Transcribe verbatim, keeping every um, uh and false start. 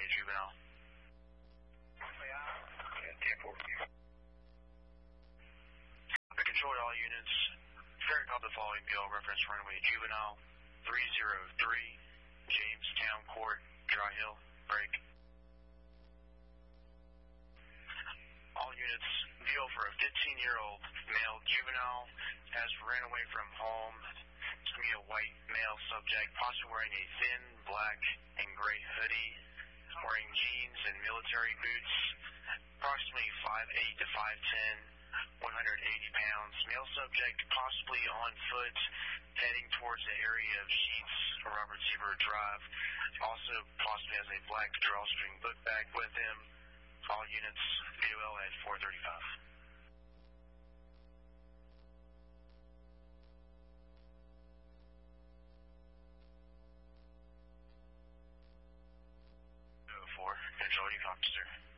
runway juvenile. I control all units. Ferret called the following bill, reference runway juvenile three zero three, Jamestown Court, Dry Hill, break. All units, deal for a fifteen-year-old male juvenile, has ran away from home. It's going to be a white male subject, possibly wearing a thin black and gray hoodie, wearing jeans and military boots, approximately five eight to five ten, one hundred eighty pounds. Male subject possibly on foot, heading towards the area of Sheets or Robert Seaver Drive. Also possibly has a black drawstring book bag with him. All units, V O L at four thirty-five. four, control, you copy, sir.